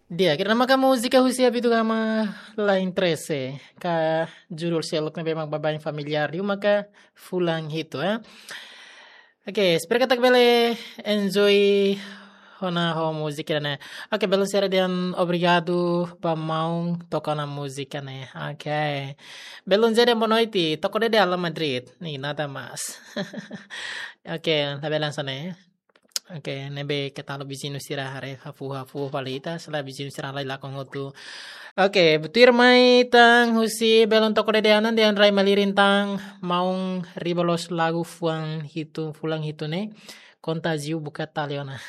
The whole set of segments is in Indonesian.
Dia kira nama ka música husia bitu kama lain trese ka judul selok na memang babaeng familiar yu maka fulang hito Oke, espero que bele enjoy hona ho música né. Ok, belo será de obrigado pa maung tocar na música né. Ok. Belo dia de boa noite. Toco de Ala Madrid. Ni nada mais. Ok, tá beleza né. Oke, nebe kita lo bisinu sira hare hafu palita sala bisinu sira lai lakong hotu. Oke, butir mai tang husi belon toko de anan dian rai malirintang maung ribolos lagu fulang hitu ne kontaziu buka taliona.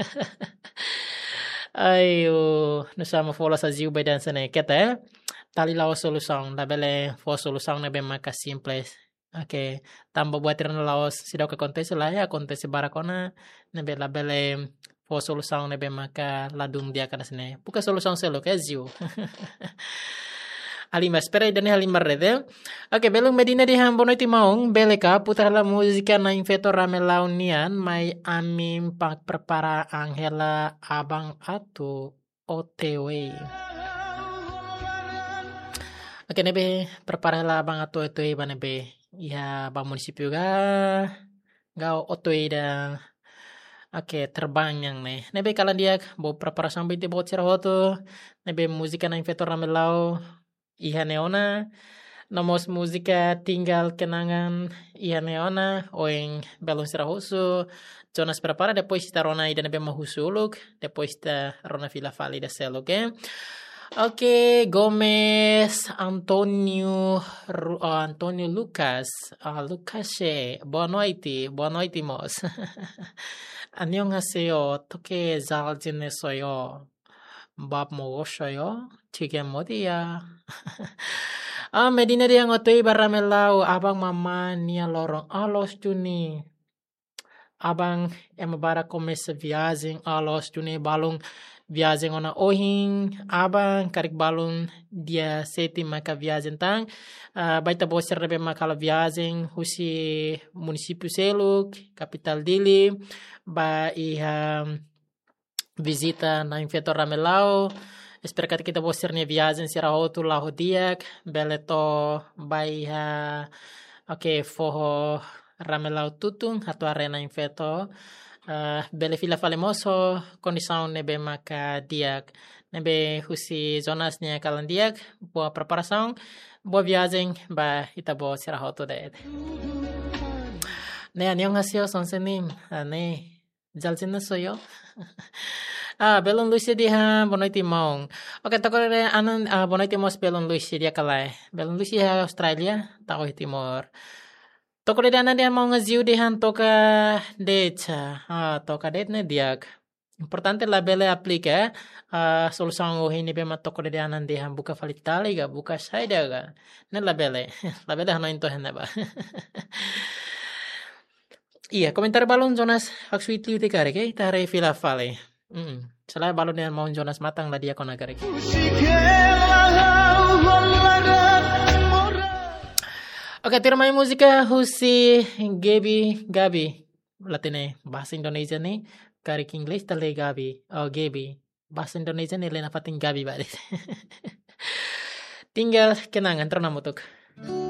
Ayo, nusa mo fola sa ziu bedan sene kete. Tali lawa solução, da bele fo solução ne be maka simples. Oke, tambah buat tirana laos sidau que acontece lá é acontece barakona nebe la bele fo solução nebe maka ladung dia kana sene. Buka solução selo que é ziu. Alima espera dan halimar rede. Oke, belum medina di hambono ti maung beleka putar la musika na infeto rame launian mai amim pak prepara Angela abang atu OTW. Oke, nebe prepara la abang atu OTW ba nebe ya bang munisipio ga OTW da Oke, terbang yang nebe kala dia bo prepara sampai ti bo cerah hoto nebe musika na infeto rame lau Iha neona nomos musika tinggal kenangan Iha neona oeng belum sirahusu Jonas prepara depois sta rona ida nebe mahusuluk depois sta rona vila vali da selo okay? Oke, Gomez Antonio Antonio Lucas Lucas boa noite mos 안녕하세요 어떻게 잘 지냈어요 밥 먹었어요? 지금 어디야? Medina dia ngotoi baramelau abang mama nia lorong alos juni. Abang bara começa viagem alos juni balung viagem ona ohing abang karik balung dia seti maka viagem tang baita boser rebe makala viagem husi município Seluk capital Dili ba iha visita na infetor ramelau espero que kita bosernya viagem sira hotu lahu diak beleto baiha oke foho ramelau tutung hatu arena infeto bele fila falemoso condição nebe maka diak nebe husi zonasnya kalan diak boa preparação boa viagem ba itabo sira hotu de ne 안녕하세요 선생님 ne jalcina soyo Belum Lucia dia bonoiti maung. Oke, toko re anan bonoiti mos belum Lucia dia kalai. Belum Lucia Australia, tako Timor. Toko re anan dia mau ngaziu dihan toka decha. Toka det ne diak. Importante la bele aplica solução o hini bema toko re anan dihan buka falitali ga buka saida ga. Ne la bele. La bele hano into heneba. Iya, komentar balon Jonas actually utikare ke tare fila fale. Selain balon yang mau Jonas matang lah dia kona karek. Oke, tirmai musika husi Gabi. Latine bahasa Indonesia nih karek English tale Gabi. Oh, Gabi. Bahasa Indonesia nih lena fatin Gabi balik. Tinggal kenangan ternamutuk.